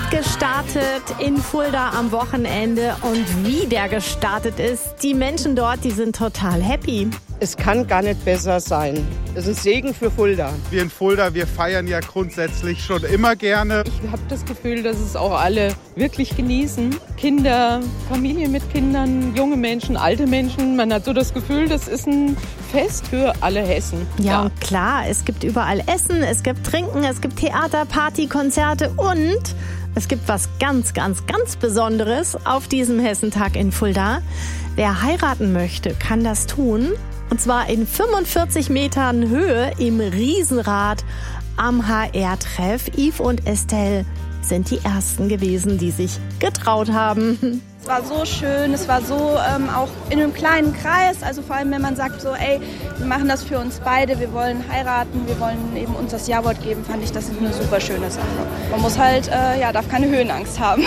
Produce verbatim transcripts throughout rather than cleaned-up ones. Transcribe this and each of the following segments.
ist gestartet in Fulda am Wochenende und wie der gestartet ist, die Menschen dort, die sind total happy. Es kann gar nicht besser sein. Es ist ein Segen für Fulda. Wir in Fulda, wir feiern ja grundsätzlich schon immer gerne. Ich habe das Gefühl, dass es auch alle wirklich genießen. Kinder, Familien mit Kindern, junge Menschen, alte Menschen. Man hat so das Gefühl, das ist ein Fest für alle Hessen. Ja, ja. Und klar, es gibt überall Essen, es gibt Trinken, es gibt Theater, Party, Konzerte und es gibt was ganz, ganz, ganz Besonderes auf diesem Hessentag in Fulda. Wer heiraten möchte, kann das tun. Und zwar in fünfundvierzig Metern Höhe im Riesenrad am H R-Treff. Yves und Estelle sind die Ersten gewesen, die sich getraut haben. Es war so schön, es war so ähm, auch in einem kleinen Kreis, also vor allem wenn man sagt so, ey, wir machen das für uns beide, wir wollen heiraten, wir wollen eben uns das Ja-Wort geben, fand ich das eine super schöne Sache. Man muss halt, äh, ja, darf keine Höhenangst haben.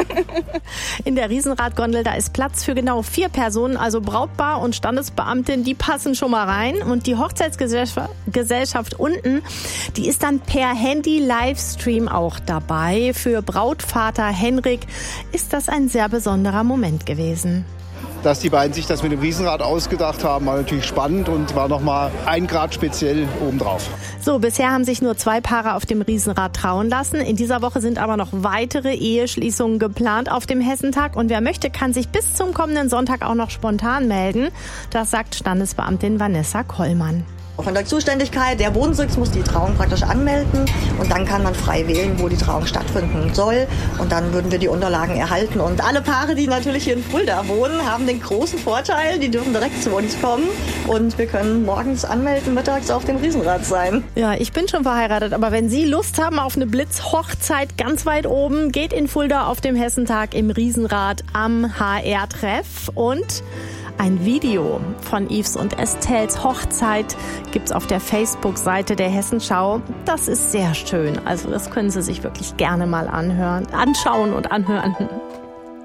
In der Riesenradgondel, da ist Platz für genau vier Personen, also Brautpaar und Standesbeamtin, die passen schon mal rein und die Hochzeitsgesellschaft unten, die ist dann per Handy-Livestream auch dabei. Für Brautvater Henrik ist das ein sehr besonderer Moment gewesen. Dass die beiden sich das mit dem Riesenrad ausgedacht haben, war natürlich spannend und war nochmal ein Grad speziell obendrauf. So, bisher haben sich nur zwei Paare auf dem Riesenrad trauen lassen. In dieser Woche sind aber noch weitere Eheschließungen geplant auf dem Hessentag. Und wer möchte, kann sich bis zum kommenden Sonntag auch noch spontan melden. Das sagt Standesbeamtin Vanessa Kollmann. Von der Zuständigkeit der Wohnsitz muss die Trauung praktisch anmelden und dann kann man frei wählen, wo die Trauung stattfinden soll. Und dann würden wir die Unterlagen erhalten. Und alle Paare, die natürlich hier in Fulda wohnen, haben den großen Vorteil, die dürfen direkt zu uns kommen und wir können morgens anmelden, mittags auf dem Riesenrad sein. Ja, ich bin schon verheiratet, aber wenn Sie Lust haben auf eine Blitzhochzeit ganz weit oben, geht in Fulda auf dem Hessentag im Riesenrad am H R-Treff und ein Video von Yves und Estelles Hochzeit gibt's auf der Facebook-Seite der Hessenschau. Das ist sehr schön. Also das können Sie sich wirklich gerne mal anhören, anschauen und anhören.